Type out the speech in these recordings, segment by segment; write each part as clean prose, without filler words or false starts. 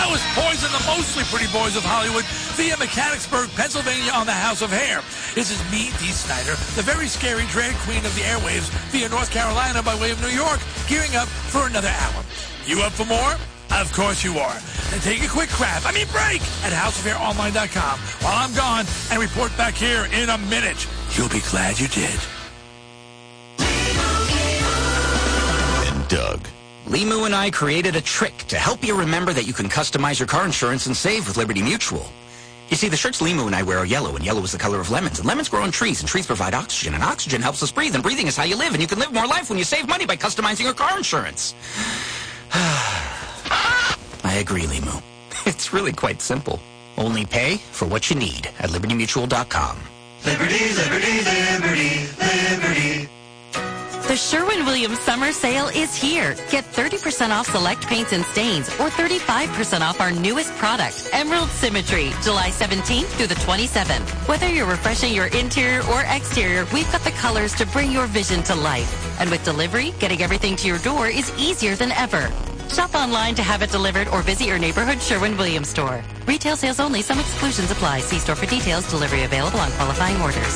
That was Poison, the mostly pretty boys of Hollywood, via Mechanicsburg, Pennsylvania on the House of Hair. This is me, Dee Snider, the very scary drag queen of the airwaves, via North Carolina by way of New York, gearing up for another hour. You up for more? Of course you are. Then take a quick break at houseofhaironline.com while I'm gone and report back here in a minute. You'll be glad you did. And Doug. Limu and I created a trick to help you remember that you can customize your car insurance and save with Liberty Mutual. You see, the shirts Limu and I wear are yellow, and yellow is the color of lemons. And lemons grow on trees, and trees provide oxygen, and oxygen helps us breathe, and breathing is how you live, and you can live more life when you save money by customizing your car insurance. I agree, Limu. It's really quite simple. Only pay for what you need at libertymutual.com. Liberty, liberty, liberty, liberty. The Sherwin-Williams summer sale is here. Get 30% off select paints and stains or 35% off our newest product, Emerald Symmetry, July 17th through the 27th. Whether you're refreshing your interior or exterior, we've got the colors to bring your vision to life. And with delivery, getting everything to your door is easier than ever. Shop online to have it delivered or visit your neighborhood Sherwin-Williams store. Retail sales only. Some exclusions apply. See store for details. Delivery available on qualifying orders.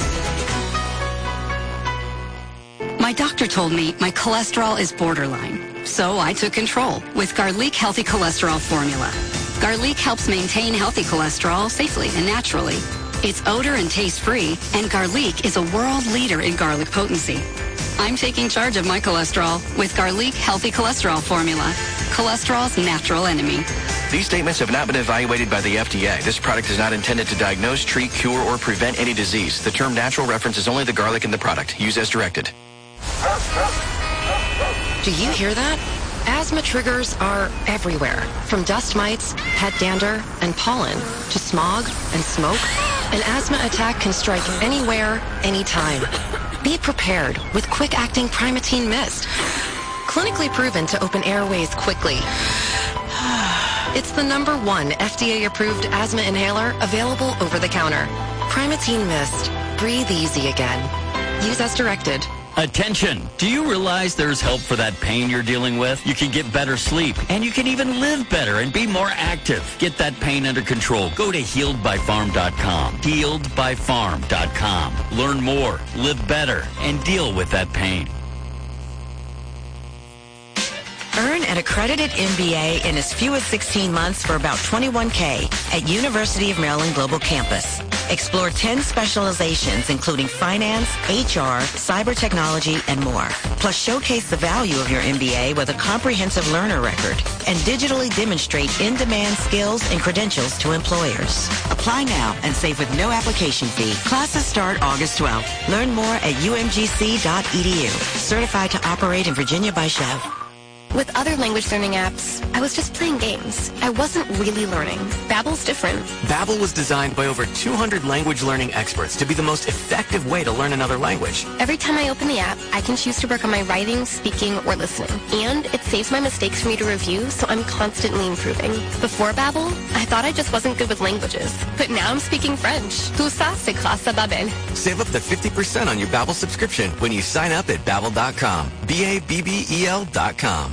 My doctor told me my cholesterol is borderline, so I took control with Garlic Healthy Cholesterol Formula. Garlic helps maintain healthy cholesterol safely and naturally. It's odor and taste-free, and Garlic is a world leader in garlic potency. I'm taking charge of my cholesterol with Garlic Healthy Cholesterol Formula, cholesterol's natural enemy. These statements have not been evaluated by the FDA. This product is not intended to diagnose, treat, cure, or prevent any disease. The term natural references only the garlic in the product. Use as directed. Do you hear that? Asthma triggers are everywhere, from dust mites, pet dander, and pollen, to smog and smoke. An asthma attack can strike anywhere, anytime. Be prepared with quick-acting Primatene Mist. Clinically proven to open airways quickly. It's the #1 FDA-approved asthma inhaler available over the counter. Primatene Mist. Breathe easy again. Use as directed. Attention! Do you realize there's help for that pain you're dealing with? You can get better sleep, and you can even live better and be more active. Get that pain under control. Go to HealedByFarm.com. HealedByFarm.com. Learn more, live better, and deal with that pain. Earn an accredited MBA in as few as 16 months for about $21K at University of Maryland Global Campus. Explore 10 specializations, including finance, HR, cyber technology, and more. Plus, showcase the value of your MBA with a comprehensive learner record and digitally demonstrate in-demand skills and credentials to employers. Apply now and save with no application fee. Classes start August 12th. Learn more at umgc.edu. Certified to operate in Virginia by Chev. With other language learning apps, I was just playing games. I wasn't really learning. Babbel's different. Babbel was designed by over 200 language learning experts to be the most effective way to learn another language. Every time I open the app, I can choose to work on my writing, speaking, or listening. And it saves my mistakes for me to review, so I'm constantly improving. Before Babbel, I thought I just wasn't good with languages. But now I'm speaking French. Tout ça, c'est grâce à Babbel. Save up to 50% on your Babbel subscription when you sign up at Babbel.com. Babbel.com.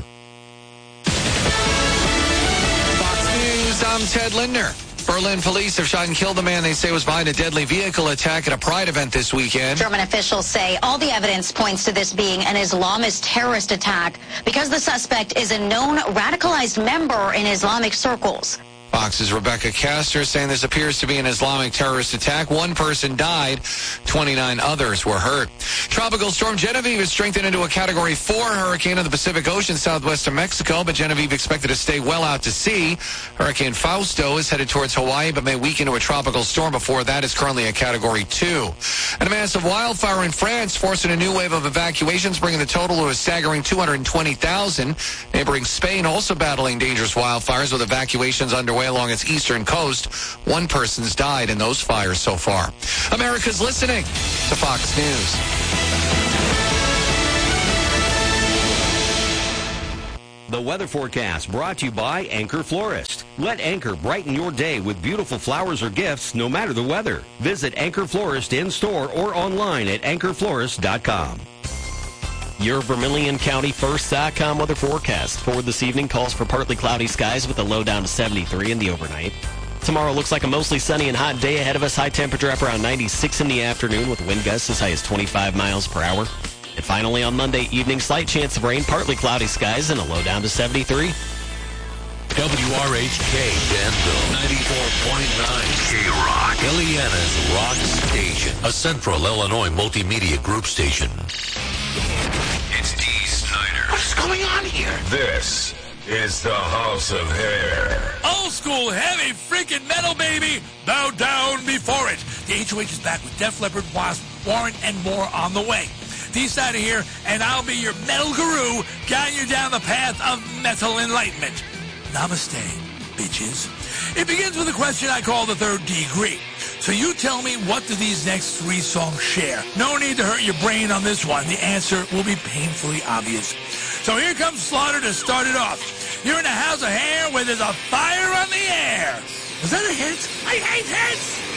I'm Ted Linder. Berlin police have shot and killed the man they say was behind a deadly vehicle attack at a Pride event this weekend. German officials say all the evidence points to this being an Islamist terrorist attack because the suspect is a known radicalized member in Islamic circles. Fox's Rebecca Castor saying this appears to be an Islamic terrorist attack. One person died. 29 others were hurt. Tropical storm Genevieve is strengthened into a Category 4 hurricane in the Pacific Ocean southwest of Mexico, but Genevieve expected to stay well out to sea. Hurricane Fausto is headed towards Hawaii, but may weaken to a tropical storm. Before that, is currently a Category 2. And a massive wildfire in France forcing a new wave of evacuations, bringing the total to a staggering 220,000. Neighboring Spain also battling dangerous wildfires with evacuations underway along its eastern coast. One person's died in those fires so far. America's listening to Fox News. The weather forecast brought to you by Anchor Florist. Let Anchor brighten your day with beautiful flowers or gifts no matter the weather. Visit Anchor Florist in store or online at anchorflorist.com. Your Vermilion County First.com weather forecast. For this evening, calls for partly cloudy skies with a low down to 73 in the overnight. Tomorrow looks like a mostly sunny and hot day ahead of us. High temperature up around 96 in the afternoon with wind gusts as high as 25 miles per hour. And finally on Monday evening, slight chance of rain, partly cloudy skies and a low down to 73. WRHK Danville, 94.9 K-Rock, Ileana's rock station, a Central Illinois multimedia group station. It's Dee Snider. What's going on here? This is the House of Hair. Old school, heavy, freaking metal, baby. Bow down before it. The HOH is back with Def Leppard, Wasp, Warrant, and more on the way. Dee Snider here, and I'll be your metal guru, guiding you down the path of metal enlightenment. Namaste, bitches. It begins with a question I call the third degree. So you tell me, what do these next three songs share? No need to hurt your brain on this one. The answer will be painfully obvious. So here comes Slaughter to start it off. You're in a house of hair where there's a fire on the air. Was that a hit? I hate hits!